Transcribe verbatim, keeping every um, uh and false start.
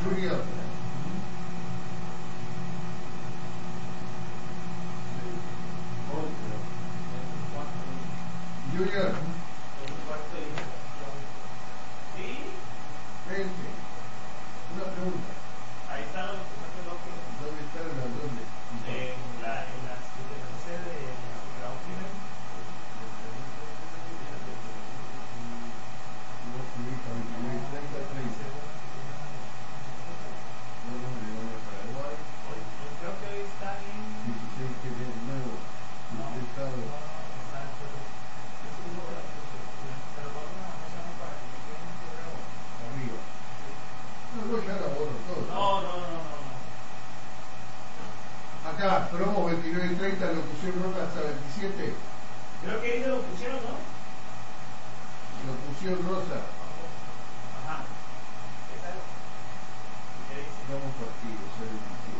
Junior. Junior. Gente, una pregunta. Ahí está lo que ¿Dónde está la dónde? en la en la sede de la Open. Creo que hoy está en dieciséis que de nuevo. Estado. Arriba. No, no, ya la borro todo. No, no, no, no, no. Acá, promo veintinueve y treinta, locución roja hasta veintisiete. Creo que ahí se lo pusieron, ¿no? Locución rosa. Ajá. ¿Qué tal? ¿Qué dice? Vamos partidos, el veintisiete.